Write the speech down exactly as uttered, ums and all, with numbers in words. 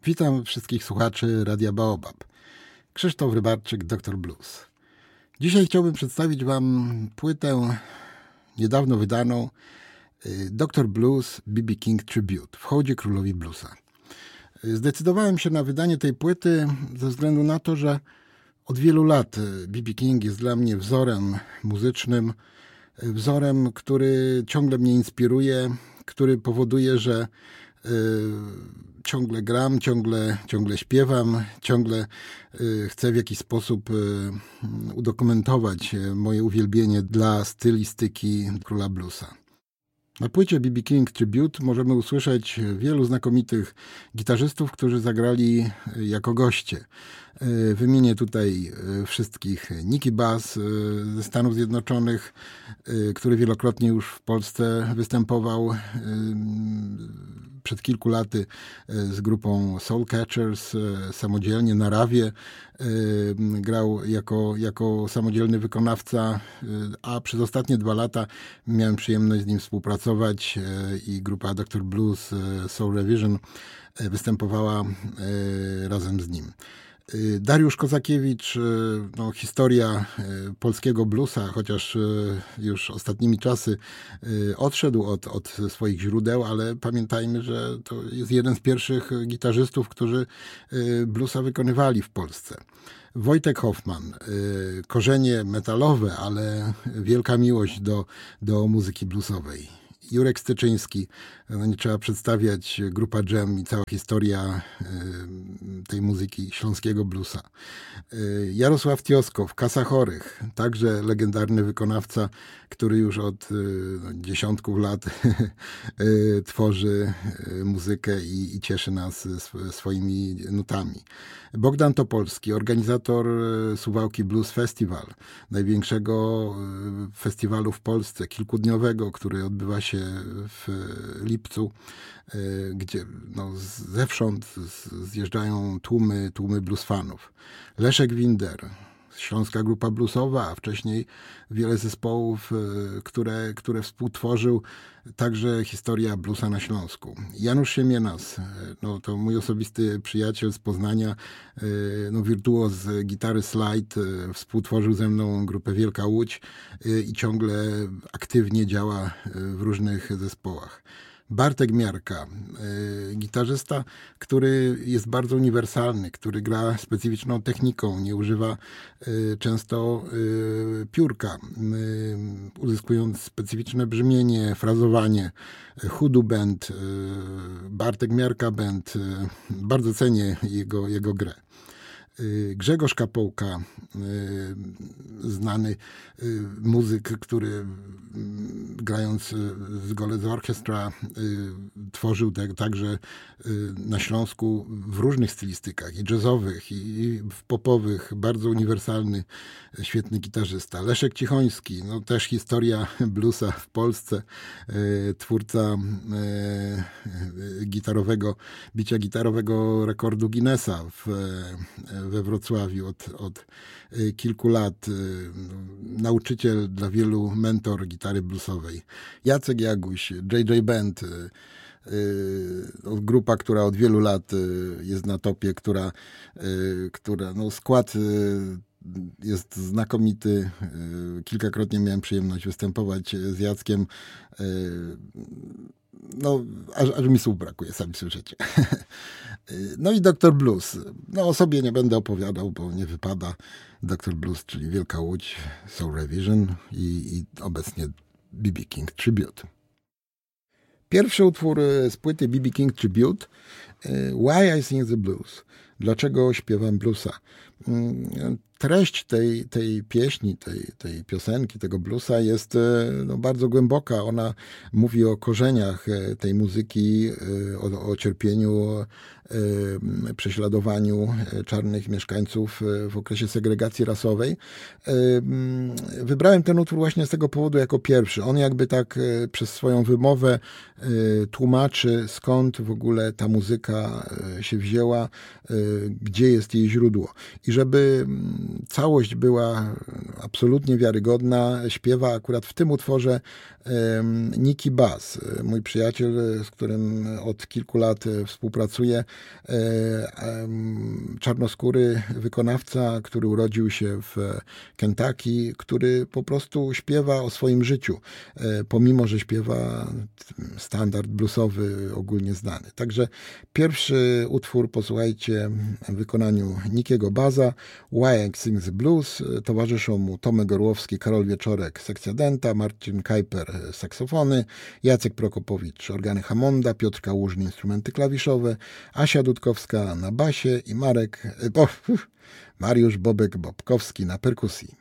Witam wszystkich słuchaczy Radia Baobab. Krzysztof Rybarczyk, doktor Blues. Dzisiaj chciałbym przedstawić Wam płytę niedawno wydaną doktor Blues B B King Tribute w hołdzie królowi bluesa. Zdecydowałem się na wydanie tej płyty ze względu na to, że od wielu lat B B King jest dla mnie wzorem muzycznym, wzorem, który ciągle mnie inspiruje, który powoduje, że y, ciągle gram, ciągle, ciągle śpiewam, ciągle y, chcę w jakiś sposób y, udokumentować moje uwielbienie dla stylistyki króla bluesa. Na płycie B B King Tribute możemy usłyszeć wielu znakomitych gitarzystów, którzy zagrali jako goście. Wymienię tutaj wszystkich. Nicky Bass ze Stanów Zjednoczonych, który wielokrotnie już w Polsce występował. Przed kilku laty z grupą Soul Catchers samodzielnie na Rawie grał jako, jako samodzielny wykonawca, a przez ostatnie dwa lata miałem przyjemność z nim współpracować i grupa doktor Blues Soul Revision występowała razem z nim. Dariusz Kozakiewicz, no, historia polskiego bluesa, chociaż już ostatnimi czasy odszedł od, od swoich źródeł, ale pamiętajmy, że to jest jeden z pierwszych gitarzystów, którzy bluesa wykonywali w Polsce. Wojtek Hoffman, korzenie metalowe, ale wielka miłość do, do muzyki bluesowej. Jurek Styczyński, no nie trzeba przedstawiać, grupa Dżem i cała historia y, tej muzyki śląskiego bluesa. Y, Jarosław Tioskow, Kasa Chorych, także legendarny wykonawca, który już od y, no, dziesiątków lat y, tworzy y, muzykę i, i cieszy nas sw- swoimi nutami. Bogdan Topolski, organizator Suwałki Blues Festival, największego y, festiwalu w Polsce, kilkudniowego, który odbywa się w lipcu, gdzie no, zewsząd zjeżdżają tłumy, tłumy blues fanów. Leszek Winder, śląska grupa bluesowa, a wcześniej wiele zespołów, które, które współtworzył, także historia bluesa na Śląsku. Janusz Siemienas, no, to mój osobisty przyjaciel z Poznania, no, wirtuoz z gitary slide, współtworzył ze mną grupę Wielka Łódź i ciągle aktywnie działa w różnych zespołach. Bartek Miarka, y, gitarzysta, który jest bardzo uniwersalny, który gra specyficzną techniką, nie używa y, często y, piórka, y, uzyskując specyficzne brzmienie, frazowanie. Hudu Band, y, Bartek Miarka Band, y, bardzo cenię jego, jego grę. Grzegorz Kapołka, znany muzyk, który grając z Golec Orchestra tworzył także na Śląsku w różnych stylistykach, i jazzowych, i popowych, bardzo uniwersalny, świetny gitarzysta. Leszek Cichoński, no też historia bluesa w Polsce, twórca gitarowego, bicia gitarowego rekordu Guinnessa w we Wrocławiu od, od kilku lat. Nauczyciel dla wielu, mentor gitary bluesowej. Jacek Jaguś, J J Band, grupa, która od wielu lat jest na topie, która, która no skład jest znakomity. Kilkakrotnie miałem przyjemność występować z Jackiem. No, aż, aż mi słów brakuje, sami słyszycie. No i doktor Blues. No o sobie nie będę opowiadał, bo nie wypada. doktor Blues, czyli Wielka Łódź, Soul Revision i, i obecnie B B King Tribute. Pierwszy utwór z płyty B B King Tribute, Why I Sing the Blues. Dlaczego śpiewam bluesa? Treść tej, tej pieśni, tej, tej piosenki, tego bluesa jest no, bardzo głęboka. Ona mówi o korzeniach tej muzyki, o, o cierpieniu, prześladowaniu czarnych mieszkańców w okresie segregacji rasowej. Wybrałem ten utwór właśnie z tego powodu jako pierwszy. On jakby tak przez swoją wymowę tłumaczy, skąd w ogóle ta muzyka się wzięła, gdzie jest jej źródło. I żeby całość była absolutnie wiarygodna, śpiewa akurat w tym utworze Nicky Bass, mój przyjaciel, z którym od kilku lat współpracuję, czarnoskóry wykonawca, który urodził się w Kentucky, który po prostu śpiewa o swoim życiu, pomimo że śpiewa standard bluesowy ogólnie znany. Także pierwszy utwór posłuchajcie w wykonaniu Nickiego Bazza, Wyack Sings Blues, towarzyszą mu Tomek Orłowski, Karol Wieczorek, sekcja denta, Marcin Kajper, saksofony, Jacek Prokopowicz, organy Hammonda, Piotr Kałużny, instrumenty klawiszowe, Asia Dudkowska na basie i Marek, o, Mariusz Bobek-Bobkowski na perkusji.